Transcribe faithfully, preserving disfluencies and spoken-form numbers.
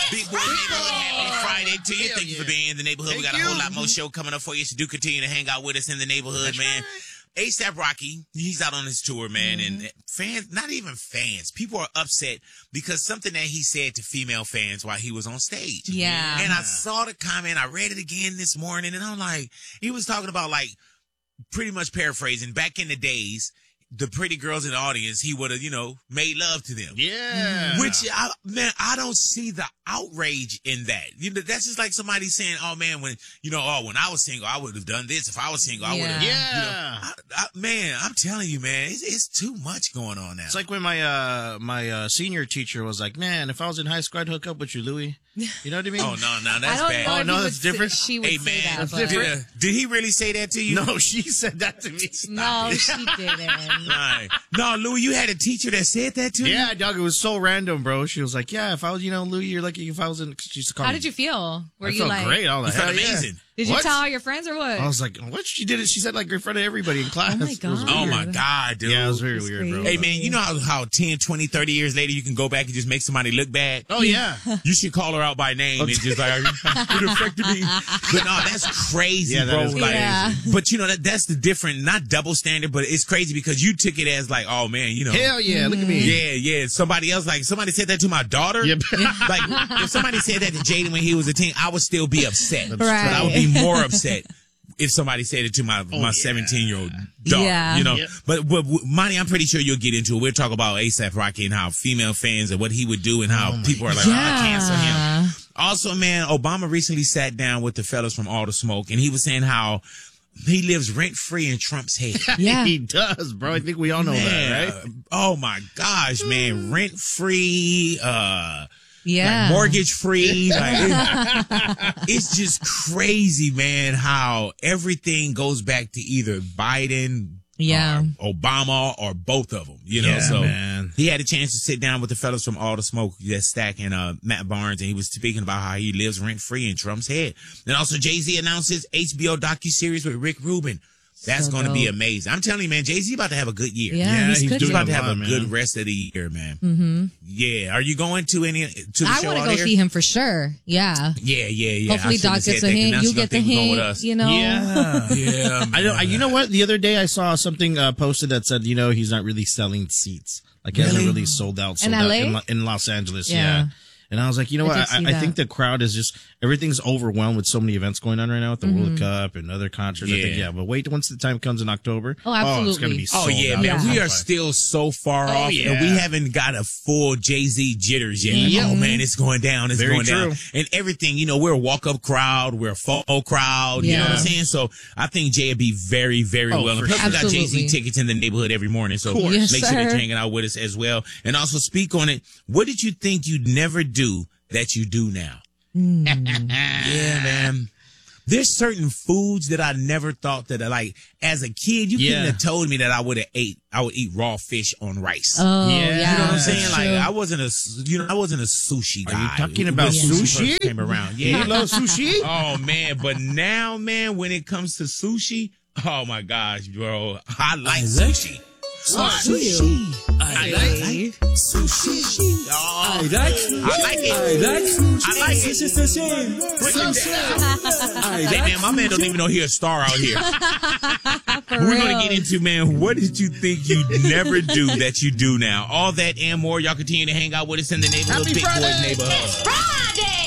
Big Boy Neighborhood, happy Friday to you. Hell Thank you yeah. for being in the neighborhood. Thank we got a you. whole lot more show coming up for you, so do continue to hang out with us in the neighborhood, That's man. right. ASAP Rocky, he's out on his tour, man, Mm-hmm. and fans, not even fans, people are upset because something that he said to female fans while he was on stage. Yeah. And I saw the comment, I read it again this morning, and I'm like, he was talking about, like, pretty much paraphrasing, back in the days, the pretty girls in the audience, he would have, you know, made love to them. Yeah. Which, I, man, I don't see the outrage in that. You know, that's just like somebody saying, oh, man, when, you know, oh, when I was single, I would have done this. If I was single, I would have. Yeah. You know, I, I, man, I'm telling you, man, it's, it's too much going on now. It's like when my uh my uh, senior teacher was like, "Man, if I was in high school, I'd hook up with you, Louis." You know what I mean? oh, no, no, I that's don't bad. know Oh, if no, he that's would different? Say, she would Hey, say man, that, that's but- different. Did, uh, did he really say that to you? No, she said that to me. No, she didn't. Right. No, Louis, you had a teacher that said that to you? Yeah, dog, it was so random, bro. She was like, "Yeah, if I was, you know, Louis, you're lucky if I was in." She used to call How me. did you feel? Were I you felt like, great. I was You like, felt "Hell yeah." amazing. did you What? tell all your friends or what? I was like, "What?" She did it. She said like in front of everybody in class. Oh, my It was God. Oh, weird. my God, dude. Yeah, it was very That's weird, bro. crazy. Hey, man, you know how, how ten, twenty, thirty years later you can go back and just make somebody look bad? Oh yeah. You should call her out by name and just like, it affected me. But no, that's crazy, Yeah, that bro. is Like, Yeah. but you know, that that's the different, not double standard, but it's crazy because you took it as like, oh man, you know. Hell yeah! Look at me. Yeah, yeah. Somebody else, like somebody said that to my daughter. Yep. Like if somebody said that to Jaden when he was a teen, I would still be upset. Right. But I would be more upset if somebody said it to my Oh, my yeah. seventeen year old daughter. Yeah. You know. Yep. But but Monty, I'm pretty sure you'll get into it. We'll talk about ASAP Rocky and how female fans and what he would do and how Oh, my people are like, Yeah. oh, cancel him. Also, man, Obama recently sat down with the fellas from All the Smoke, and he was saying how he lives rent free in Trump's head. Yeah. He does, bro. I think we all know Man, that, right? uh, oh my gosh, man, rent free, uh, Yeah. like mortgage free. Like, it- it's just crazy, man, how everything goes back to either Biden, Yeah. or Obama, or both of them. You know, Yeah, so man. he had a chance to sit down with the fellas from All the Smoke, that Stack and uh, Matt Barnes, and he was speaking about how he lives rent free in Trump's head. And also, Jay-Z announces H B O docuseries with Rick Rubin. That's So going to be dope. amazing. I'm telling you, man, Jay-Z about to have a good year. Yeah, Yeah, he's, he's good He's doing about too. to have a man. good rest of the year, man. Mm-hmm. Yeah. Are you going to any to the I show want to out go here? see him for sure. Yeah. Yeah, yeah, yeah. Hopefully, I shouldn't Doc have said gets a that, 'cause hint. now You she's gonna get the think we're going with hint. us. You know. Yeah. Yeah, man. I don't. I, you know what? The other day I saw something uh, posted that said, you know, he's not really selling seats. Like he hasn't Really? really sold out. Sold In out L A? in, Lo- in Los Angeles. Yeah. Yeah. And I was like, you know I what? did see I, I think that. the crowd is just everything's overwhelmed with so many events going on right now with the World Cup and other concerts. I think, Yeah. yeah. But wait, once the time comes in October, Oh, it's absolutely. going to be. Oh sold yeah, out. man. We Yeah. are still so far Oh, off, yeah. and we haven't got a full Jay-Z jitters yet. Like, Yep. oh man, it's going down. It's Very going down, true. and everything. You know, we're a walk-up crowd. We're a photo crowd. You know what I'm Yeah. saying? So I think Jay would be very, very Oh, well. And for plus, we got Absolutely. Jay-Z tickets in the neighborhood every morning, so course. Yes, make sure that sir. you're hanging out with us as well. And also speak on it. What did you think you'd never do that you do now? Yeah, man. There's certain foods that I never thought that I like. As a kid, you Yeah. couldn't have told me that I would have ate. I would eat raw fish on rice. Oh, Yeah. yeah. You You know what I'm that's saying? Like true. I wasn't a, you know, I wasn't a sushi Are guy. you talking When about sushi sushi? first came around? You Yeah. love sushi? Oh man, but now, man, when it comes to sushi, oh my gosh, bro, I like sushi. Sushi. I like sushi. Oh, I like, I like it. I like I like it. sushi, sushi. Break it down. I Hey, like man, my man don't even know he's a star out here. For We're real. going to get into, man, what did you think you'd never do that you do now? All that and more. Y'all continue to hang out with us in the neighborhood, Happy Big Boys Friday. neighborhood. Friday!